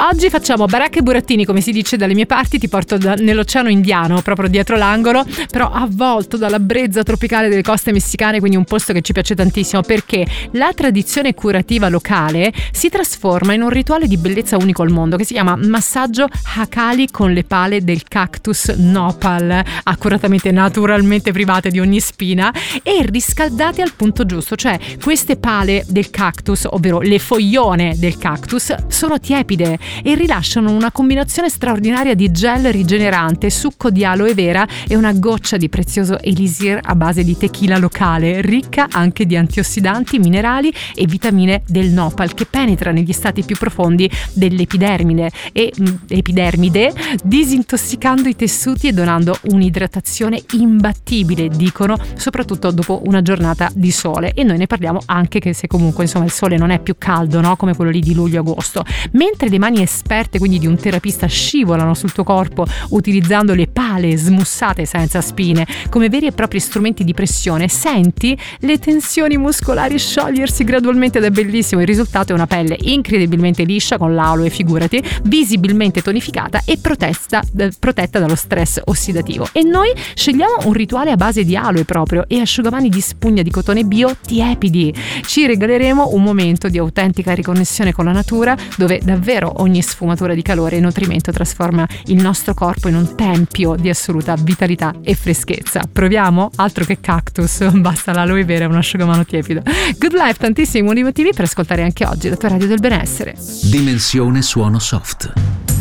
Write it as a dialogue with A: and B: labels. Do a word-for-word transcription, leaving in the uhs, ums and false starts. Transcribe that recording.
A: Oggi facciamo baracche e burattini, come si dice dalle mie parti. Ti porto da, nell'Oceano Indiano, proprio dietro l'angolo, però avvolto dalla brezza tropicale delle coste messicane, quindi un posto che ci piace tantissimo, perché la tradizione curativa locale si trasforma in un rituale di bellezza unico al mondo che si chiama massaggio Hakali con le pale del cactus nopal, accuratamente naturalmente private di ogni spina e riscaldate al punto giusto. Cioè queste pale del cactus, ovvero le foglione del cactus, sono tiepide e rilasciano una combinazione straordinaria di gel rigenerante, succo di aloe vera e una goccia di prezioso elisir a base di tequila locale, ricca anche di antiossidanti, minerali e vitamine del nopal, che penetra negli stati più profondi dell'epidermide e mh, epidermide, disintossicando i tessuti e donando un'idratazione imbattibile, dicono, soprattutto dopo una giornata di sole. E noi ne parliamo anche che se comunque insomma il sole non è più caldo, no? Come quello lì di luglio-agosto. Mentre le mani esperte, quindi di un terapista, scivolano sul tuo corpo utilizzando le pale smussate senza spine come veri e propri strumenti di pressione, senti le tensioni muscolari sciogliersi gradualmente ed è bellissimo. Il risultato è una pelle incredibilmente liscia con l'aloe, figurati, visibilmente tonificata e protetta, eh, protetta dallo stress ossidativo. E noi scegliamo un rituale a base di aloe proprio e asciugamani di spugna di cotone bio tiepidi. Ci regaleremo un momento di autentica riconnessione con la natura, dove davvero ogni sfumatura di calore e nutrimento trasforma il nostro corpo in un tempio di assoluta vitalità e freschezza. Proviamo? Altro che cactus, basta l'aloe vera e un asciugamano tiepido. Good Life, tantissimi buoni motivi per ascoltare anche oggi la tua radio del benessere.
B: Dimensione suono soft.